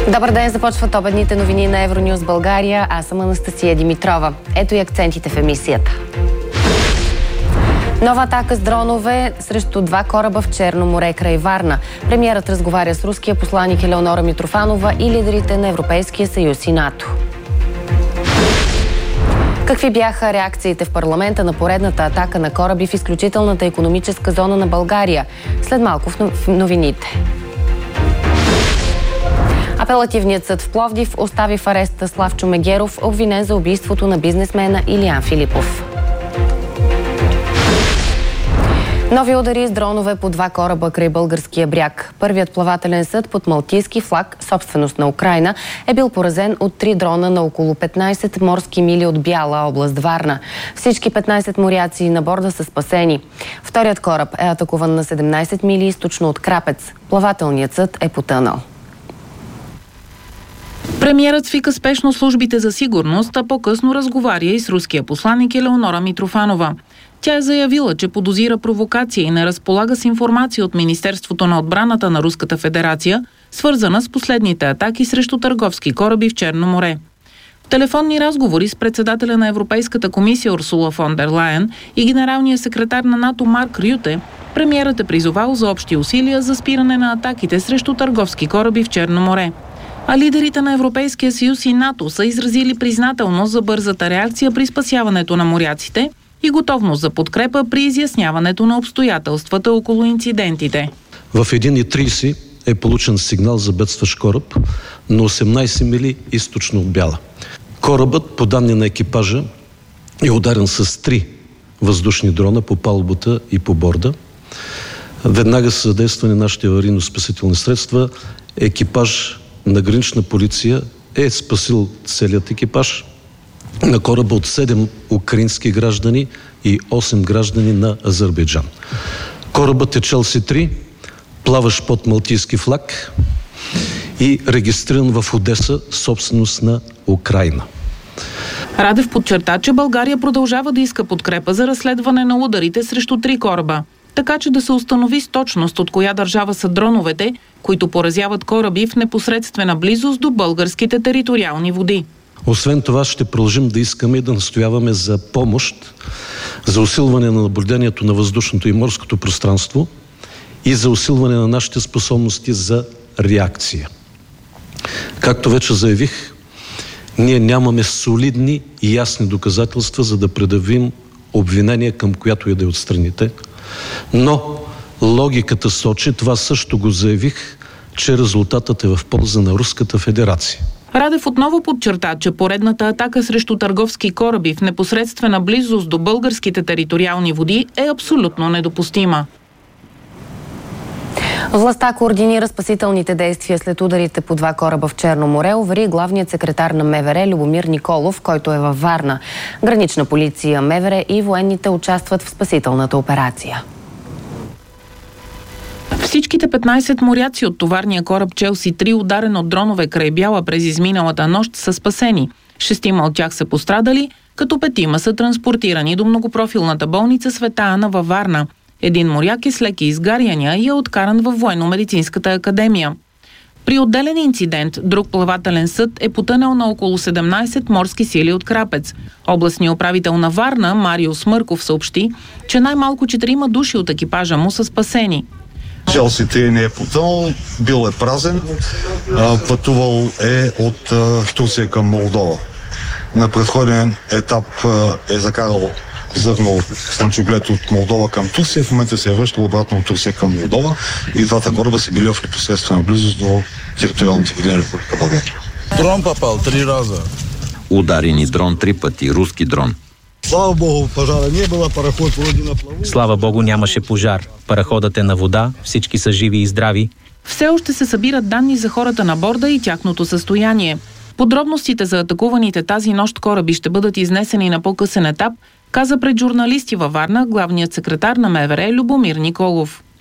Добър ден, започват обедните новини на Евронюз България. Аз съм Анастасия Димитрова. Ето и акцентите в емисията. Нова атака с дронове срещу 2 кораба в Черно море край Варна. Премиерът разговаря с руския посланик Елеонора Митрофанова и лидерите на Европейския съюз и НАТО. Какви бяха реакциите в парламента на поредната атака на кораби в изключителната икономическа зона на България? След малко в новините. Апелативният съд в Пловдив остави в ареста Славчо Мегеров, обвинен за убийството на бизнесмена Илиян Филипов. Нови удари с дронове по 2 кораба край българския бряг. Първият плавателен съд под малтийски флаг, собственост на Украйна, е бил поразен от 3 дрона на около 15 морски мили от Бяла, област Варна. Всички 15 моряци на борда са спасени. Вторият кораб е атакуван на 17 мили източно от Крапец. Плавателният съд е потънал. Премиерът свика спешно службите за сигурност, а по-късно разговаря и с руския посланик Елеонора Митрофанова. Тя е заявила, че подозира провокация и не разполага с информация от Министерството на отбраната на Руската федерация, свързана с последните атаки срещу търговски кораби в Черно море. В телефонни разговори с председателя на Европейската комисия Урсула фон дер Лайен и генералния секретар на НАТО Марк Рюте, премиерът е призовал за общи усилия за спиране на атаките срещу търговски кораби в Черно море. А лидерите на Европейския съюз и НАТО са изразили признателност за бързата реакция при спасяването на моряците и готовност за подкрепа при изясняването на обстоятелствата около инцидентите. В 1:30 е получен сигнал за бедстващ кораб на 18 мили източно от Бяла. Корабът, по данни на екипажа, е ударен с 3 въздушни дрона по палубата и по борда. Веднага са задействани нашите аварийно-спасителни средства. Екипаж на гранична полиция е спасил целият екипаж на кораба от 7 украински граждани и 8 граждани на Азербайджан. Корабът е Челси-3, плаващ под малтийски флаг и регистриран в Одеса, собственост на Украйна. Радев подчерта, че България продължава да иска подкрепа за разследване на ударите срещу 3 кораба, така че да се установи с точност от коя държава са дроновете, които поразяват кораби в непосредствена близост до българските териториални води. Освен това ще продължим да искаме и да настояваме за помощ, за усилване на наблюдението на въздушното и морското пространство и за усилване на нашите способности за реакция. Както вече заявих, ние нямаме солидни и ясни доказателства, за да предявим обвинение към която и да е от страните, но логиката сочи, това също го заявих, че резултатът е в полза на Руската федерация. Радев отново подчерта, че поредната атака срещу търговски кораби в непосредствена близост до българските териториални води е абсолютно недопустима. Властта координира спасителните действия след ударите по 2 кораба в Черно море, увери главният секретар на МВР Любомир Николов, който е във Варна. Гранична полиция, МВР и военните участват в спасителната операция. Всичките 15 моряци от товарния кораб Челси-3, ударен от дронове край Бяла през изминалата нощ, са спасени. 6 от тях са пострадали, като 5 са транспортирани до многопрофилната болница Света Ана във Варна. Един моряк е с леки изгаряния и е откаран във военно-медицинската академия. При отделен инцидент, друг плавателен съд е потънал на около 17 морски сили от Крапец. Областният управител на Варна, Марио Смърков, съобщи, че най-малко 4 души от екипажа му са спасени. Челси-3 не е потънал, бил е празен, пътувал е от Турция към Молдова. На предходен етап е закарал зърно слънчоглед от Молдова към Турция, в момента се е връщал обратно от Турция към Молдова и 2 кораба са били в непосредствена близост до териториалните води на Република България. Дрон попал 3 раза. Ударени дрон 3 пъти, руски дрон. Слава Богу, пожара не было, пароход вроде на плаву. Слава Богу, нямаше пожар. Параходът е на вода, всички са живи и здрави. Все още се събират данни за хората на борда и тяхното състояние. Подробностите за атакуваните тази нощ кораби ще бъдат изнесени на по-късен етап, каза пред журналисти във Варна главният секретар на МВР Любомир Николов.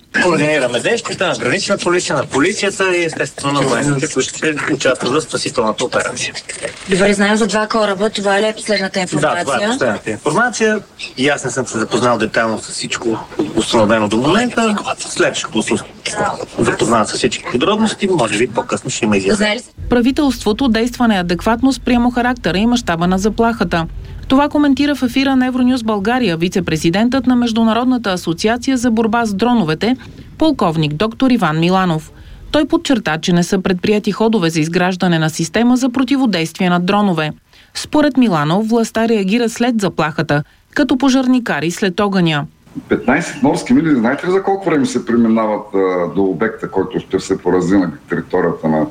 Координираме действията на гранична полиция, на полицията и естествено на военните, които ще участват в спасителната операция. Добре, знаем за 2 кораба. Това ли е последната информация? Да, това е последната информация. И аз не съм се запознал детайлно с всичко установено до момента. След ще се запознат с всички подробности, може би по-късно ще има изяснение. Правителството действа неадекватно спрямо характера и мащаба на заплахата. Това коментира в ефира на Евронюс България вице-президентът на Международната асоциация за борба с дроновете, полковник доктор Иван Миланов. Той подчерта, че не са предприяти ходове за изграждане на система за противодействие на дронове. Според Миланов, властта реагира след заплахата, като пожарникари след огъня. 15 морски мили, знаете ли за колко време се преминават до обекта, който ще се порази на територията на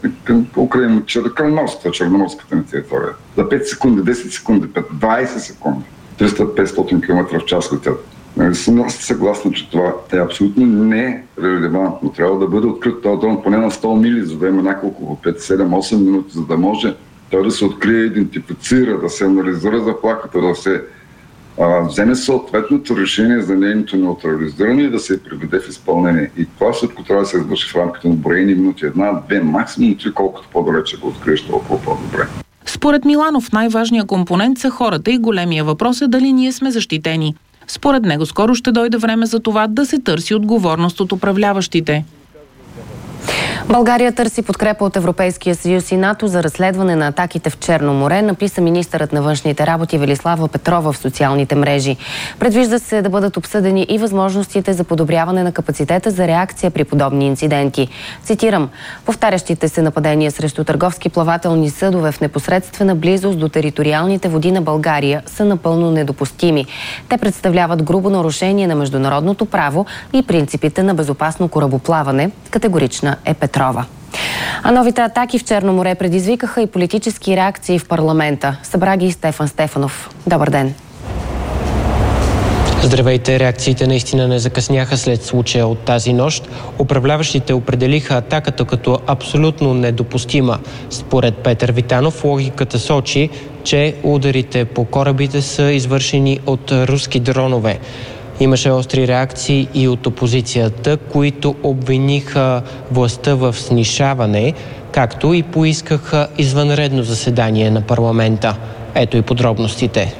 черноморската ни територия? За 5 секунди, 10 секунди, 20 секунди, 300-500 км в час летят. Съм съгласен, че това е абсолютно нерелевантно. Трябва да бъде открит този дрон поне на 100 мили, за да има няколко 5-7-8 минути, за да може той да се открие, идентифицира, да се анализира заплахата, да се вземе съответното решение за нейното неутрализиране и да се приведе в изпълнение. И това всичко трябва да се извърши в рамките на броени минути, 1-2, максимум 3, колкото по-далече го откриеш, толкова по-добре. Според Миланов най-важният компонент са хората и големия въпрос е дали ние сме защитени. Според него скоро ще дойде време за това да се търси отговорност от управляващите. България търси подкрепа от Европейския съюз и НАТО за разследване на атаките в Черно море, написа министърът на външните работи Велислава Петрова в социалните мрежи. Предвижда се да бъдат обсъдени и възможностите за подобряване на капацитета за реакция при подобни инциденти. Цитирам: повтарящите се нападения срещу търговски плавателни съдове в непосредствена близост до териториалните води на България са напълно недопустими. Те представляват грубо нарушение на международното право и принципите на безопасно корабоплаване. Категорична е Петрова. А новите атаки в Черно море предизвикаха и политически реакции в парламента. Събра ги Стефан Стефанов. Добър ден! Здравейте! Реакциите наистина не закъсняха след случая от тази нощ. Управляващите определиха атаката като абсолютно недопустима. Според Петър Витанов, логиката сочи, че ударите по корабите са извършени от руски дронове. Имаше остри реакции и от опозицията, които обвиниха властта в снишаване, както и поискаха извънредно заседание на парламента. Ето и подробностите.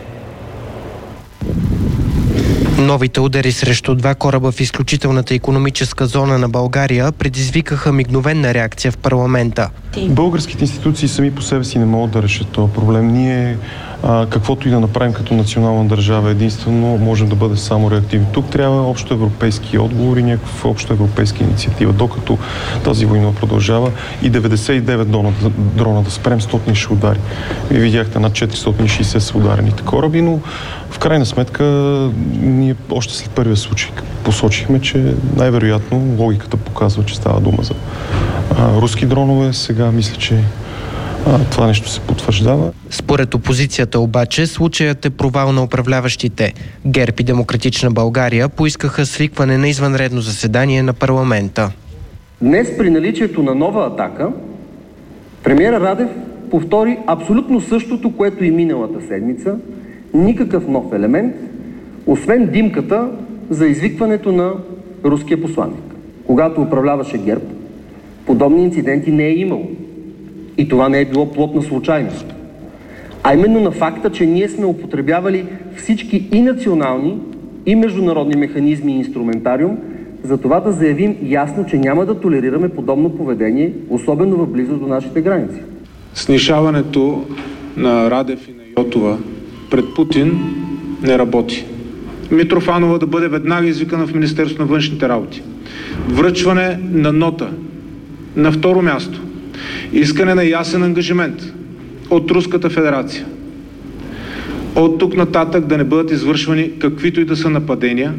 Новите удари срещу 2 кораба в изключителната икономическа зона на България предизвикаха мигновена реакция в парламента. Българските институции сами по себе си не могат да решат този проблем. Ние, каквото и да направим като национална държава, единствено можем да бъде само реактивни. Тук трябва общоевропейски отговор и някаква общоевропейска инициатива. Докато тази война продължава и 99 дрона да спрем, 100 ще удари. Вие видяхте над 460 са ударените кораби, но в крайна сметка ние още след първия случай посочихме, че най-вероятно логиката показва, че става дума за руски дронове. Сега мисля, че това нещо се потвърждава. Според опозицията обаче, случаят е провал на управляващите. ГЕРБ и Демократична България поискаха свикване на извънредно заседание на парламента. Днес при наличието на нова атака, премиера Радев повтори абсолютно същото, което и миналата седмица. Никакъв нов елемент, освен димката за извикването на руския посланник. Когато управляваше ГЕРБ, подобни инциденти не е имало. И това не е било плод на случайност. А именно на факта, че ние сме употребявали всички и национални, и международни механизми и инструментариум, за това да заявим ясно, че няма да толерираме подобно поведение, особено в близост до нашите граници. Снишаването на Радев и на Йотова пред Путин не работи. Митрофанова да бъде веднага извикана в Министерството на външните работи. Връчване на нота. На второ място. Искане на ясен ангажимент от Руската федерация. От тук нататък да не бъдат извършвани каквито и да са нападения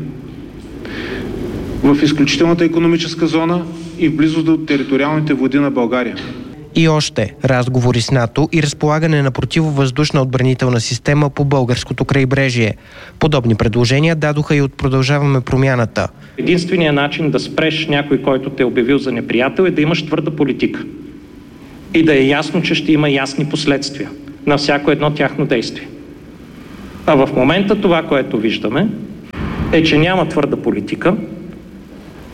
в изключителната икономическа зона и в близост до териториалните води на България. И още разговори с НАТО и разполагане на противовъздушна отбранителна система по българското крайбрежие. Подобни предложения дадоха и от Продължаваме промяната. Единственият начин да спреш някой, който те е обявил за неприятел, е да имаш твърда политика. И да е ясно, че ще има ясни последствия на всяко едно тяхно действие. А в момента това, което виждаме, е, че няма твърда политика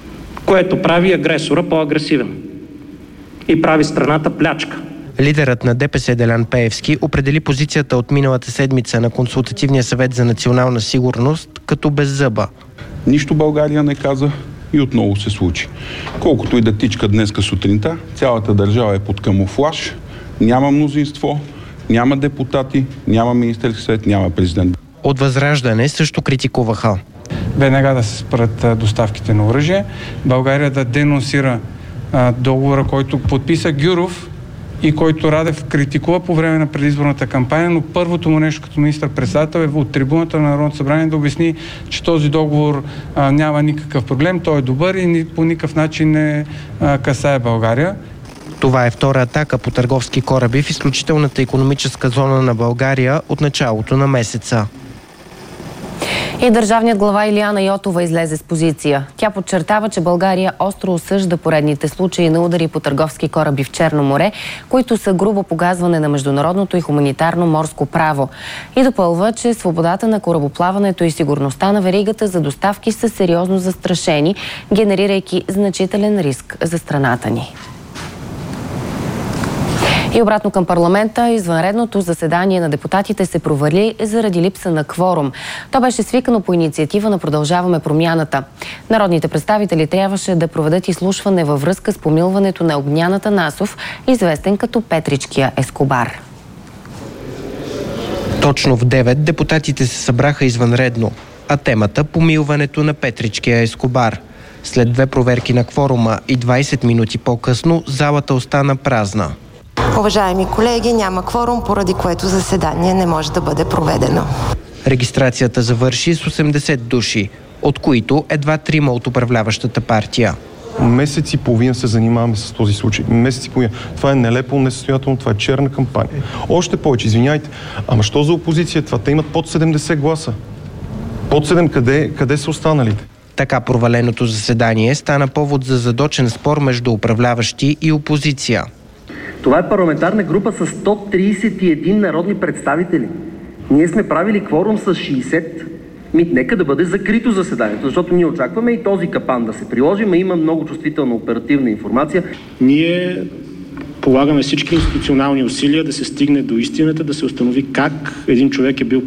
което прави агресора по-агресивен и прави страната плячка. Лидерът на ДПС Делян Пеевски определи позицията от миналата седмица на Консултативния съвет за национална сигурност като беззъба. Нищо България не каза и отново се случи. Колкото и да тичка днеска сутринта, цялата държава е под камуфлаж, няма мнозинство, няма депутати, няма Министерски съвет, няма президент. От ВЪЗРАЖДАНЕ също критикуваха. Веднага да се спрат доставките на оръжие. България да денонсира договора, който подписа Гюров и който Радев критикува по време на предизборната кампания, но първото му нещо като министър-председател е от трибуната на Народното събрание да обясни, че този договор няма никакъв проблем, той е добър и по никакъв начин не касае България. Това е втора атака по търговски кораби в изключителната икономическа зона на България от началото на месеца. И държавният глава Илияна Йотова излезе с позиция. Тя подчертава, че България остро осъжда поредните случаи на удари по търговски кораби в Черно море, които са грубо погазване на международното и хуманитарно морско право. И допълва, че свободата на корабоплаването и сигурността на веригата за доставки са сериозно застрашени, генерирайки значителен риск за страната ни. И обратно към парламента, извънредното заседание на депутатите се провали заради липса на кворум. То беше свикано по инициатива на Продължаваме промяната. Народните представители трябваше да проведат изслушване във връзка с помилването на Огнян Атанасов, известен като Петричкия Ескобар. Точно в 9 депутатите се събраха извънредно, а темата помилването на Петричкия Ескобар. След 2 проверки на кворума и 20 минути по-късно залата остана празна. Уважаеми колеги, няма кворум, поради което заседание не може да бъде проведено. Регистрацията завърши с 80 души, от които едва 3 от управляващата партия. Месец и половина се занимаваме с този случай. Месец и половина. Това е нелепо, несъстоятелно, това е черна кампания. Още повече, извиняйте, ама що за опозиция това? Те имат под 70 гласа. Под 7, къде са останалите? Така проваленото заседание стана повод за задочен спор между управляващи и опозиция. Това е парламентарна група с 131 народни представители. Ние сме правили кворум с 60. Нека да бъде закрито заседанието, защото ние очакваме и този капан да се приложи, но има много чувствителна оперативна информация. Ние полагаме всички институционални усилия да се стигне до истината, да се установи как един човек е бил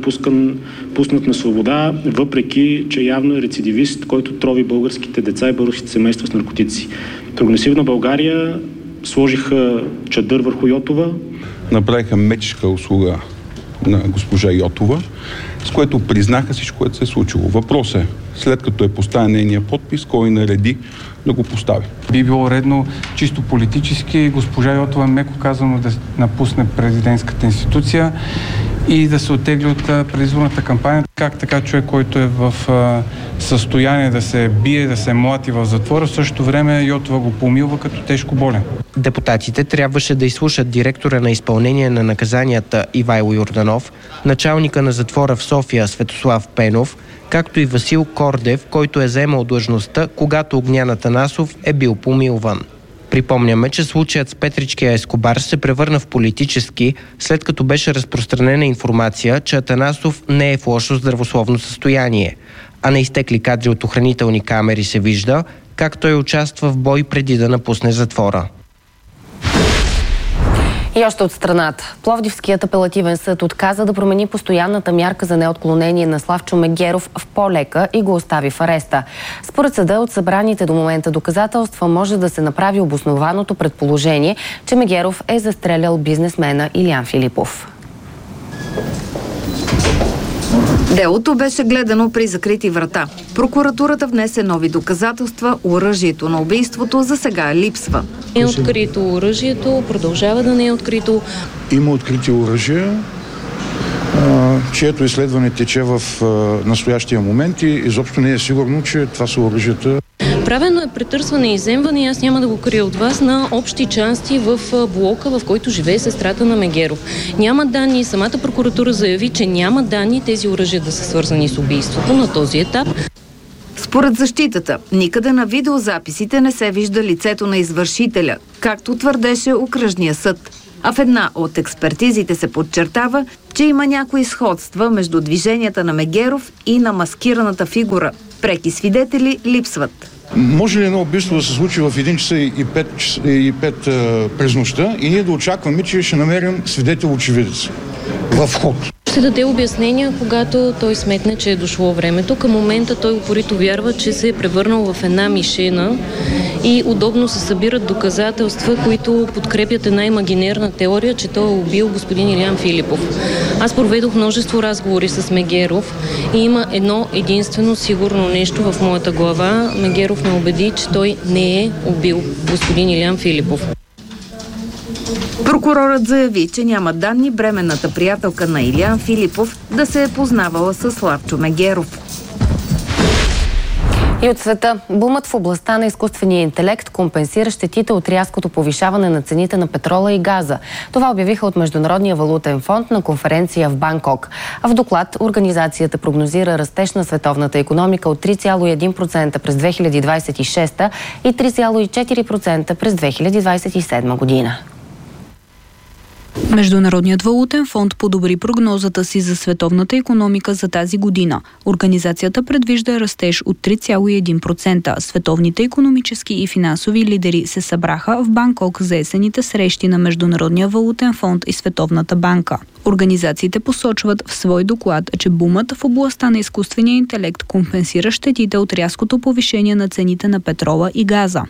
пуснат на свобода, въпреки че явно е рецидивист, който трови българските деца и българските семейства с наркотици. Прогресивна България сложиха чадър върху Йотова. Направиха мечка услуга на госпожа Йотова, с което признаха всичко, което се е случило. Въпрос е, след като е поставен нейния подпис, кой нареди да го постави. Би било редно чисто политически госпожа Йотова, меко казано, да напусне президентската институция и да се оттегли от предизборната кампания. Как така човек, който е в състояние да се бие, да се млати в затвора, в същото време Йотова го помилва като тежко болен. Депутатите трябваше да изслушат директора на изпълнение на наказанията Ивайло Йорданов, началника на затвора в София Светослав Пенов, както и Васил Кордев, който е заемал длъжността, когато Огнян Атанасов е бил помилван. Припомняме, че случаят с Петричкия Ескобар се превърна в политически, след като беше разпространена информация, че Атанасов не е в лошо здравословно състояние, а на изтекли кадри от охранителни камери се вижда как той участва в бой преди да напусне затвора. И още от страната. Пловдивският апелативен съд отказа да промени постоянната мярка за неотклонение на Славчо Мегеров в по-лека и го остави в ареста. Според съда от събраните до момента доказателства може да се направи обоснованото предположение, че Мегеров е застрелял бизнесмена Илиян Филипов. Делото беше гледано при закрити врата. Прокуратурата внесе нови доказателства. Оръжието на убийството за сега липсва. Не е открито оръжието, продължава да не е открито. Има открити оръжия, чието изследване тече в настоящия момент и изобщо не е сигурно, че това са оръжията. Правено е претърсване и изземване, аз няма да го крия от вас, на общи части в блока, в който живее сестрата на Мегеров. Няма данни, самата прокуратура заяви, че няма данни тези оръжия да са свързани с убийството на този етап. Според защитата, никъде на видеозаписите не се вижда лицето на извършителя, както твърдеше окръжния съд. А в една от експертизите се подчертава, че има някои сходства между движенията на Мегеров и на маскираната фигура. Преки свидетели липсват. Може ли едно убийство да се случи в 1 часа и 5 през нощта и ние да очакваме, че ще намерим свидетел-очевидец в вход? Ще даде обяснения, когато той сметне, че е дошло времето. Към момента той упорито вярва, че се е превърнал в една мишена и удобно се събират доказателства, които подкрепят една имагинерна теория, че той е убил господин Илиян Филипов. Аз проведох множество разговори с Мегеров и има едно единствено сигурно нещо в моята глава. Мегеров ме убеди, че той не е убил господин Илиян Филипов. Прокурорът заяви, че няма данни бременната приятелка на Илиян Филипов да се е познавала с Славчо Мегеров. И от света, бумът в областта на изкуствения интелект компенсира щетите от рязкото повишаване на цените на петрола и газа. Това обявиха от Международния валутен фонд на конференция в Банкок. А в доклад организацията прогнозира растеж на световната икономика от 3,1% през 2026 и 3,4% през 2027 година. Международният валутен фонд подобри прогнозата си за световната икономика за тази година. Организацията предвижда растеж от 3,1%. Световните икономически и финансови лидери се събраха в Банкок за есенните срещи на Международния валутен фонд и Световната банка. Организациите посочват в свой доклад, че бумът в областта на изкуствения интелект компенсира щетите от рязкото повишение на цените на петрола и газа.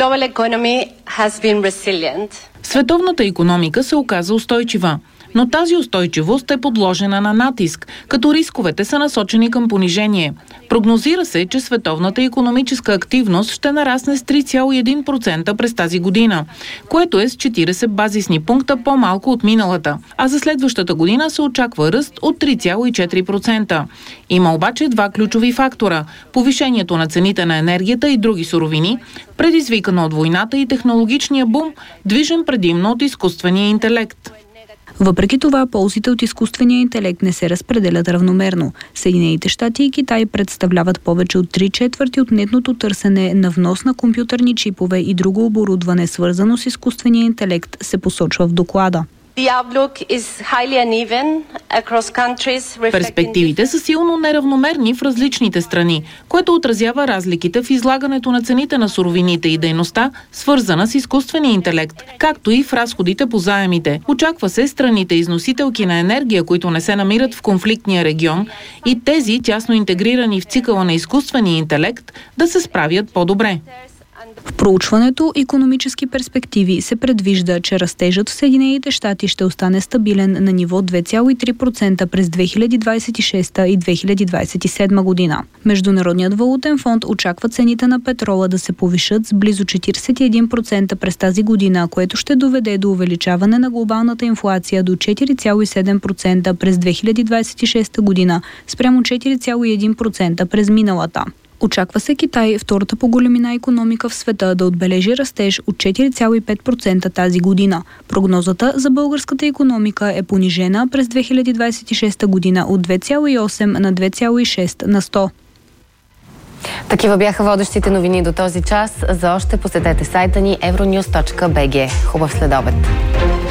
Световната икономика се оказа устойчива, но тази устойчивост е подложена на натиск, като рисковете са насочени към понижение. Прогнозира се, че световната икономическа активност ще нарасне с 3,1% през тази година, което е с 40 базисни пункта по-малко от миналата, а за следващата година се очаква ръст от 3,4%. Има обаче два ключови фактора – повишението на цените на енергията и други суровини, предизвикано от войната и технологичния бум, движен предимно от изкуствения интелект. Въпреки това, ползите от изкуствения интелект не се разпределят равномерно. Съединените щати и Китай представляват повече от 3/4 от нетното търсене на внос на компютърни чипове и друго оборудване, свързано с изкуствения интелект, се посочва в доклада. Перспективите са силно неравномерни в различните страни, което отразява разликите в излагането на цените на суровините и дейността, свързана с изкуствения интелект, както и в разходите по заемите. Очаква се страните износителки на енергия, които не се намират в конфликтния регион, и тези, тясно интегрирани в цикъла на изкуствения интелект, да се справят по-добре. В проучването икономически перспективи се предвижда, че растежът в Съединените щати ще остане стабилен на ниво 2,3% през 2026 и 2027 година. Международният валутен фонд очаква цените на петрола да се повишат с близо 41% през тази година, което ще доведе до увеличаване на глобалната инфлация до 4,7% през 2026 година спрямо 4,1% през миналата. Очаква се Китай, втората по големина икономика в света, да отбележи растеж от 4,5% тази година. Прогнозата за българската икономика е понижена през 2026 година от 2,8 на 2,6 на 100. Такива бяха водещите новини до този час. За още посетете сайта ни euronews.bg. Хубав следобед!